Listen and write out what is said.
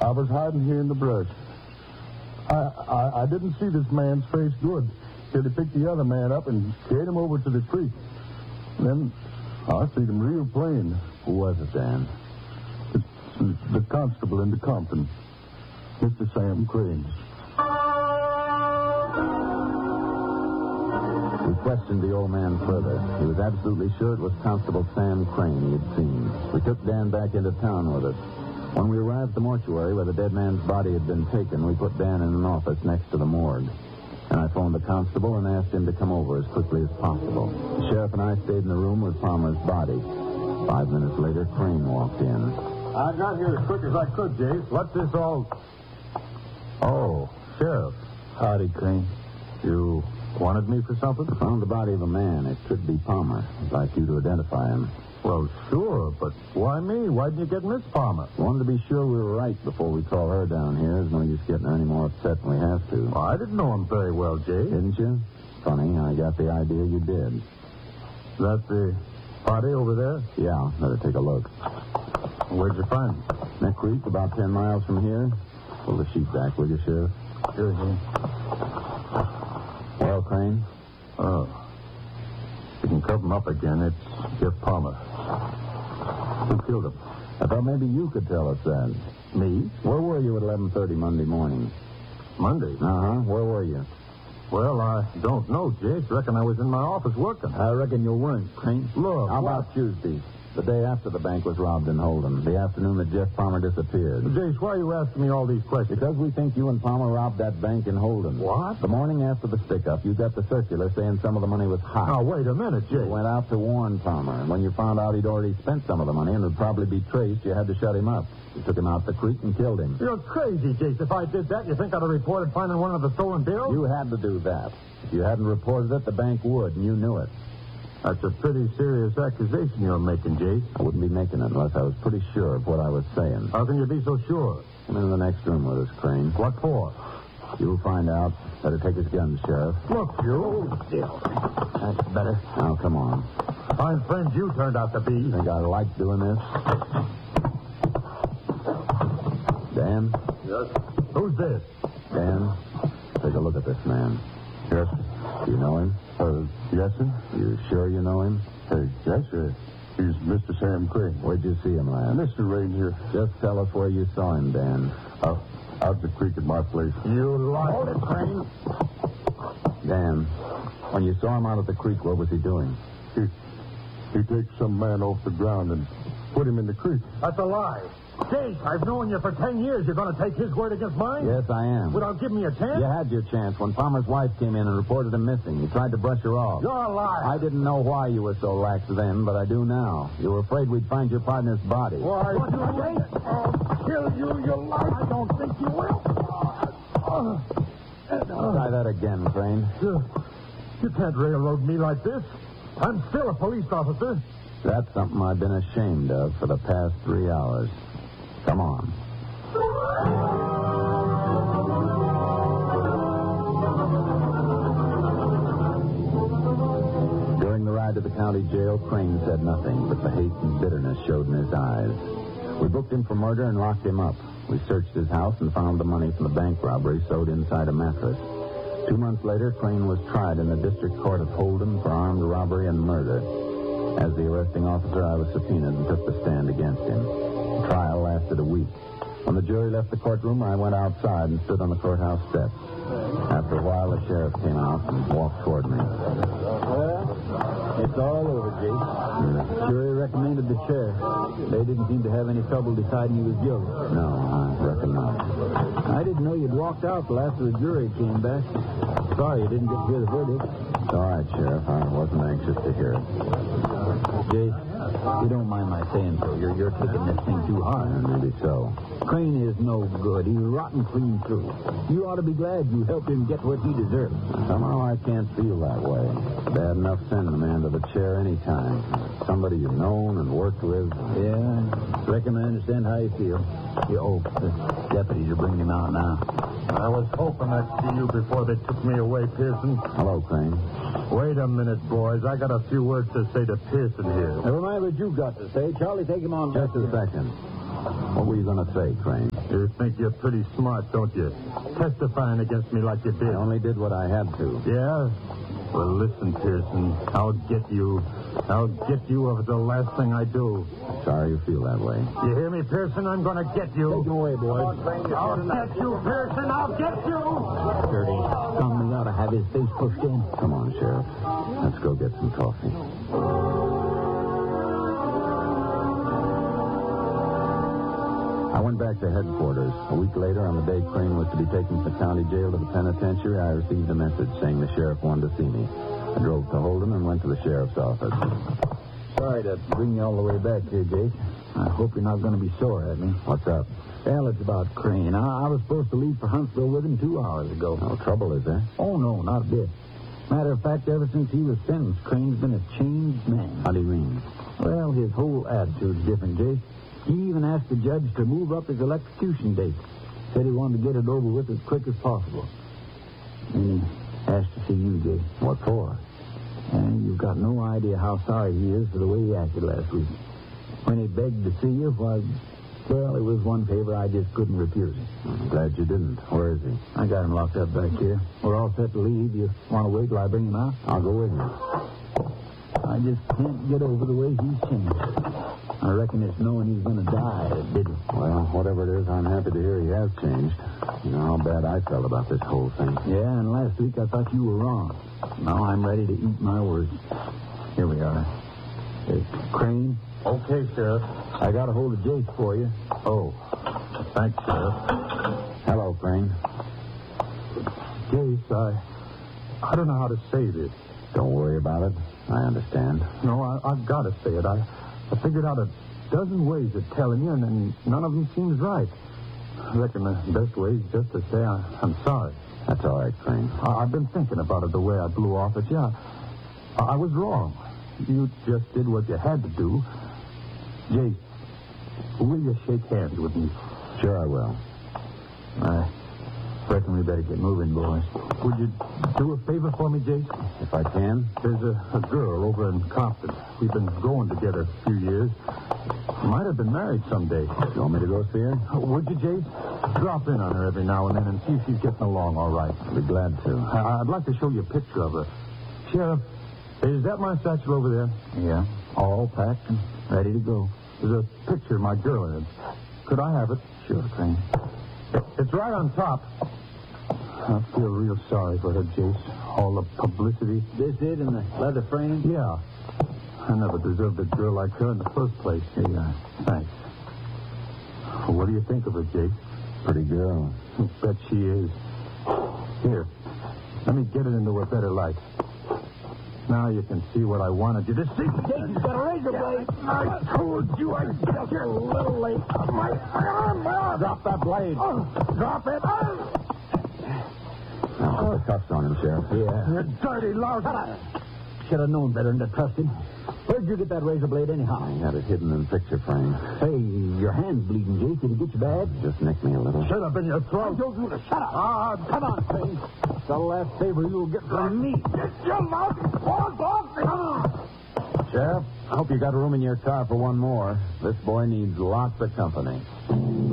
I was hiding here in the brush. I didn't see this man's face good till he picked the other man up and carried him over to the creek. Then I see him real plain. Who was it, Dan? The constable in the Compton, Mr. Sam Crane. We questioned the old man further. He was absolutely sure it was Constable Sam Crane he had seen. We took Dan back into town with us. When we arrived at the mortuary where the dead man's body had been taken, we put Dan in an office next to the morgue. And I phoned the constable and asked him to come over as quickly as possible. The sheriff and I stayed in the room with Palmer's body. 5 minutes later, Crane walked in. I got here as quick as I could, Jace. What's this all... Oh, Sheriff. Howdy, Crane. You wanted me for something? I found the body of a man. It could be Palmer. I'd like you to identify him. Well, sure, but why me? Why didn't you get Miss Palmer? Wanted to be sure we were right before we call her down here. There's no use getting her any more upset than we have to. Well, I didn't know him very well, Jay. Didn't you? Funny, I got the idea you did. That the body over there? Yeah, better take a look. Where'd you find him? Neck Creek, about 10 miles from here. Pull the sheet back, will you, Sheriff? Sure, Jay. Well, Crane? Oh. You can cover him up again. It's Jeff Palmer. Who killed him? I thought maybe you could tell us that. Me? Where were you at 11:30 Monday morning? Monday? Uh-huh. Where were you? Well, I don't know, Jace. Reckon I was in my office working. I reckon you weren't, Crane. Look, how about Tuesday? The day after the bank was robbed in Holden. The afternoon that Jeff Palmer disappeared. Jace, why are you asking me all these questions? Because we think you and Palmer robbed that bank in Holden. What? The morning after the stick-up, you got the circular saying some of the money was hot. Now, wait a minute, Jace. You went out to warn Palmer, and when you found out he'd already spent some of the money and would probably be traced, you had to shut him up. You took him out the creek and killed him. You're crazy, Jace. If I did that, you think I'd have reported finding one of the stolen bills? You had to do that. If you hadn't reported it, the bank would, and you knew it. That's a pretty serious accusation you're making, Jace. I wouldn't be making it unless I was pretty sure of what I was saying. How can you be so sure? Come into the next room with us, Crane. What for? You'll find out. Better take his gun, Sheriff. Look, you. Still. That's better. Now, come on. Fine friend you turned out to be. Think I like doing this? Dan? Yes? Who's this? Dan, take a look at this man. Yes. Do you know him? Yes, sir. You sure you know him? Yes, sir. He's Mr. Sam Crane. Where'd you see him last? Mr. Ranger. Just tell us where you saw him, Dan. Out the creek at my place. You lost it, Crane. Dan, when you saw him out at the creek, what was he doing? He takes some man off the ground and put him in the creek. That's a lie. Jace, I've known you for 10 years. You're going to take his word against mine? Yes, I am. Without giving me a chance? You had your chance. When Palmer's wife came in and reported him missing, you tried to brush her off. You're a liar. I didn't know why you were so lax then, but I do now. You were afraid we'd find your partner's body. Why, you think? I'll kill you, you liar. I don't think you will. Try that again, Crane. You can't railroad me like this. I'm still a police officer. That's something I've been ashamed of for the past 3 hours. Come on. During the ride to the county jail, Crane said nothing, but the hate and bitterness showed in his eyes. We booked him for murder and locked him up. We searched his house and found the money from the bank robbery sewed inside a mattress. 2 months later, Crane was tried in the district court of Holden for armed robbery and murder. As the arresting officer, I was subpoenaed and took the stand against him. The trial lasted a week. When the jury left the courtroom, I went outside and stood on the courthouse steps. After a while, the sheriff came out and walked toward me. Well, it's all over, Jake. The jury recommended the chair. They didn't seem to have any trouble deciding he was guilty. No, I reckon not. I didn't know you'd walked out till after the jury came back. Sorry you didn't get to hear the verdict. It's all right, Sheriff. I wasn't anxious to hear it. Jake, you don't mind my saying so. You're taking this thing too hard. Maybe so. Crane is no good. He's rotten clean through. You ought to be glad you helped him get what he deserves. Somehow I can't feel that way. Bad enough sending a man to the chair any time. Somebody you've known and worked with. Yeah, reckon I understand how you feel. The deputies are bringing him out now. I was hoping I'd see you before they took me away, Pearson. Hello, Crane. Wait a minute, boys. I got a few words to say to Pearson here. Never mind what you've got to say. Charlie, take him on. Just a second. What were you going to say, Crane? You think you're pretty smart, don't you? Testifying against me like you did. I only did what I had to. Yeah? Well, listen, Pearson. I'll get you. I'll get you over the last thing I do. Sorry you feel that way. You hear me, Pearson? I'm going to get you. Take him away, boys. I'll get you, Pearson. I'll get you. Dirty scum, we ought to have his face pushed in. Come on, Sheriff. Let's go get some coffee. I went back to headquarters. A week later, on the day Crane was to be taken from the county jail to the penitentiary, I received a message saying the sheriff wanted to see me. I drove to Holden and went to the sheriff's office. Sorry to bring you all the way back here, Jake. I hope you're not going to be sore at me. What's up? Well, it's about Crane. I was supposed to leave for Huntsville with him 2 hours ago. No trouble, is there? Oh, no, not a bit. Matter of fact, ever since he was sentenced, Crane's been a changed man. How do you mean? Well, his whole attitude's different, Jake. He even asked the judge to move up his electrocution date. Said he wanted to get it over with as quick as possible. And he asked to see you, Jake. What for? And you've got no idea how sorry he is for the way he acted last week. When he begged to see you, well, it was one favor I just couldn't refuse. I'm glad you didn't. Where is he? I got him locked up back here. We're all set to leave. You want to wait till I bring him out? I'll go with you. I just can't get over the way he's changed. I reckon it's knowing he's going to die that did it. Well, whatever it is, I'm happy to hear he has changed. You know how bad I felt about this whole thing. Yeah, and last week I thought you were wrong. Now I'm ready to eat my words. Here we are. Crane? Okay, Sheriff. I got a hold of Jake for you. Oh, thanks, Sheriff. Hello, Crane. Jace, I don't know how to say this. Don't worry about it. I understand. No, I've got to say it. I figured out a dozen ways of telling you, and none of them seems right. I reckon the best way is just to say I'm sorry. That's all right, Crane. I've been thinking about it the way I blew off at you. I was wrong. You just did what you had to do. Jake, will you shake hands with me? Sure I will. I reckon we better get moving, boys. Would you do a favor for me, Jake? If I can. There's a girl over in Compton. We've been going together a few years. Might have been married someday. You want me to go see her? Would you, Jake? Drop in on her every now and then and see if she's getting along all right. I'll be glad to. I'd like to show you a picture of her. Sheriff, is that my satchel over there? Yeah, all packed and ready to go. There's a picture of my girl in it. Could I have it? Sure, Crane. It's right on top. I feel real sorry for her, Jace. All the publicity. This it in the leather frame? Yeah. I never deserved a girl like her in the first place. Here you are. Thanks. Well, what do you think of her, Jake? Pretty girl. Bet she is. Here, let me get it into a better light. Now you can see what I wanted you to see. Jake, you've got a razor blade. I told you I'd get here a little late. My arm. Drop that blade. Drop it. Now put the cuffs on him, Sheriff. Yeah. You dirty louse. Should have known better than to trust him. Where'd you get that razor blade anyhow? I had it hidden in the picture frame. Hey, your hand's bleeding, Jake. Did it get you bad? Just nicked me a little. Should have been your throat. I told you to shut up. Come on, Crane. It's the last favor you'll get from me. Get your mouth paws off me. Come on. Sheriff, I hope you got room in your car for one more. This boy needs lots of company.